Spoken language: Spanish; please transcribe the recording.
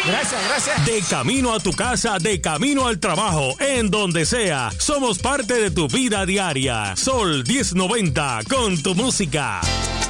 Gracias, gracias. De camino a tu casa, de camino al trabajo, en donde sea, somos parte de tu vida diaria. Sol 1090, con tu música.